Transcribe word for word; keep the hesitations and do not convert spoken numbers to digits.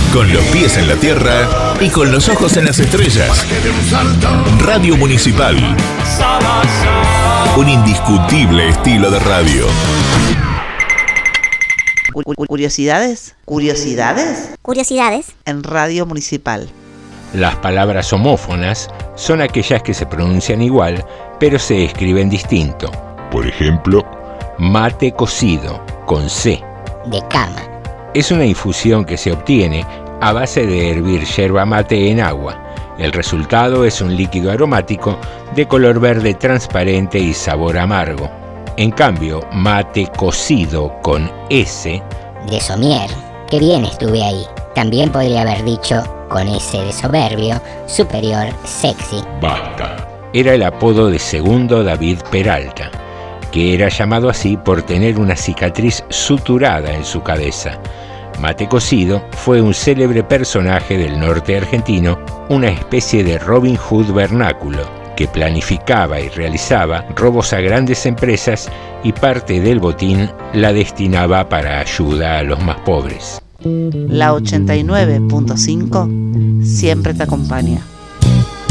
Con los pies en la tierra y con los ojos en las estrellas. Radio Municipal. Un indiscutible estilo de radio. ¿Curiosidades? ¿Curiosidades? ¿Curiosidades? En Radio Municipal. Las palabras homófonas son aquellas que se pronuncian igual, pero se escriben distinto. Por ejemplo, mate cocido, con C. De cama. Es una infusión que se obtiene a base de hervir yerba mate en agua. El resultado es un líquido aromático de color verde transparente y sabor amargo. En cambio, mate cocido con S. De somier. Qué bien estuve ahí. También podría haber dicho con S de soberbio, superior, sexy. Basta. Era el apodo de Segundo David Peralta, que era llamado así por tener una cicatriz suturada en su cabeza. Mate Cocido fue un célebre personaje del norte argentino, una especie de Robin Hood vernáculo, que planificaba y realizaba robos a grandes empresas y parte del botín la destinaba para ayuda a los más pobres. La ochenta y nueve punto cinco siempre te acompaña.